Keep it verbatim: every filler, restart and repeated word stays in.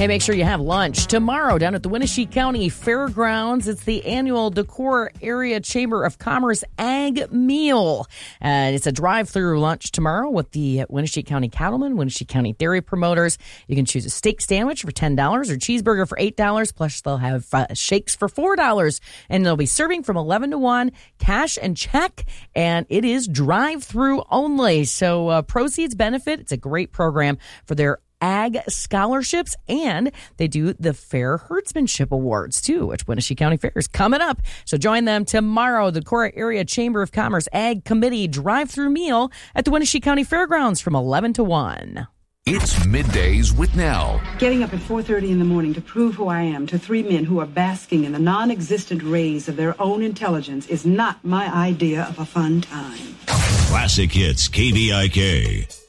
Hey, make sure you have lunch tomorrow down at the Winnebago County Fairgrounds. It's the annual Decorah Area Chamber of Commerce Ag Meal. And it's a drive-through lunch tomorrow with the Winnebago County Cattlemen, Winnebago County Dairy Promoters. You can choose a steak sandwich for ten dollars or cheeseburger for eight dollars. Plus, they'll have uh, shakes for four dollars. And they'll be serving from eleven to one, cash and check. And it is drive-through only. So uh, proceeds benefit. It's a great program for their Ag scholarships, and they do the Fair Herdsmanship Awards, too, which Winnebago County Fair is coming up. So join them tomorrow, the Decorah Area Chamber of Commerce Ag Committee drive-through meal at the Winnebago County Fairgrounds from eleven to one. It's Middays with Nell. Getting up at four thirty in the morning to prove who I am to three men who are basking in the non-existent rays of their own intelligence is not my idea of a fun time. Classic Hits K V I K.